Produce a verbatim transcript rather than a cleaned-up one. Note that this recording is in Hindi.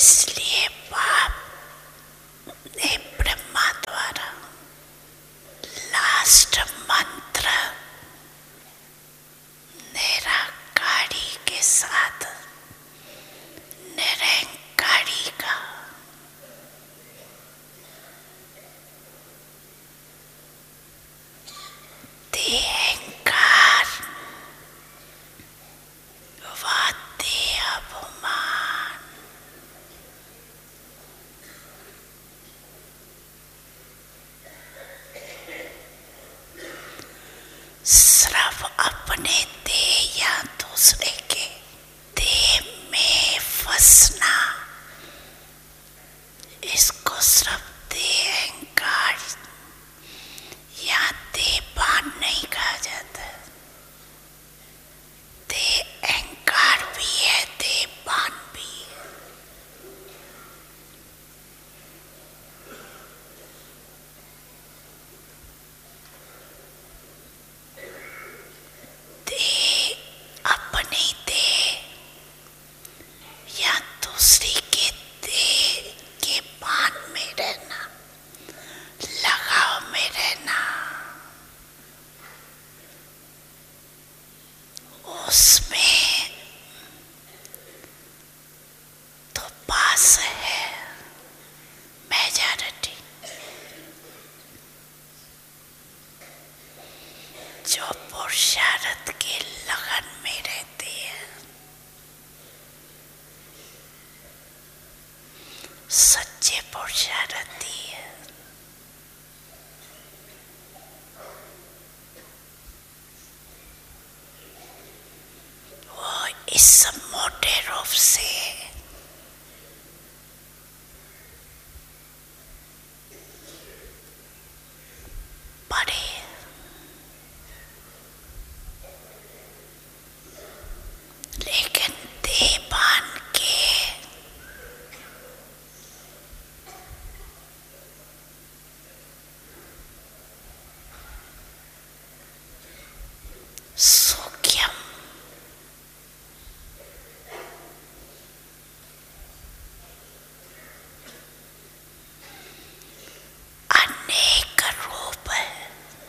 इसलिए बाप ने ब्रह्मा द्वारा लास्ट मंत्र निराकारी के साथ निरंकारी का देहंकार व देहाभिमान सिर्फ अपने देह या दूसरे के देह में फंसना, इसको सिर्फ देहंकार या देहभान नहीं कहा जाता। देहंकार भी है, देहभान भी है। देह अपनी देह या दूसरी के देह के भान में रहना, लगाव में रहना, उसमें तो पास है मेजॉरिटी। जो पुरुषार्थ के लगन में रहती है, सच्चे पुरुषार्थी है, वो इस मोटे रूप से